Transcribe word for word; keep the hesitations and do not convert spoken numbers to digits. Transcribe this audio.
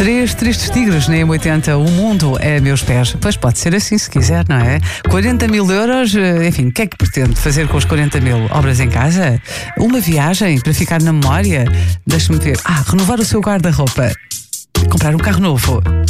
Três tristes tigres na M oitenta, o mundo é a meus pés. Pois pode ser assim se quiser, não é? quarenta mil euros, enfim, o que é que pretende fazer com os quarenta mil? Obras em casa? Uma viagem para ficar na memória? Deixe-me ver. Ah, renovar o seu guarda-roupa. Comprar um carro novo.